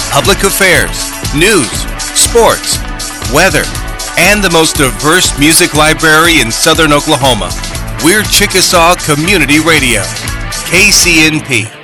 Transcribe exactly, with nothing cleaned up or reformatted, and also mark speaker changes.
Speaker 1: public affairs, news, sports, weather, and the most diverse music library in southern Oklahoma. We're Chickasaw Community Radio, K C N P.